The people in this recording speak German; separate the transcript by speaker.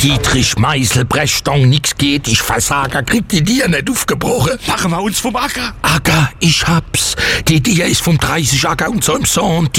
Speaker 1: Dietrich Meißel, Brechstange, nix geht, ich Versager, krieg die Dier nicht aufgebrochen.
Speaker 2: Machen wir uns vom Acker.
Speaker 1: Acker, ich hab's. Die Dier ist vom 30 Acker und so im Sohn.